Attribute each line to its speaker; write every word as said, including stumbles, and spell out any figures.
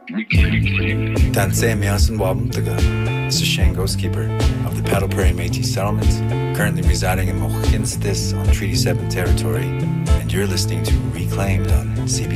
Speaker 1: Tansei Miasan Wabumtaga. This is Shane Ghostkeeper of the Paddle Prairie Métis Settlement, currently residing in Mochinstis on Treaty seven territory, and you're listening to Reclaimed on C B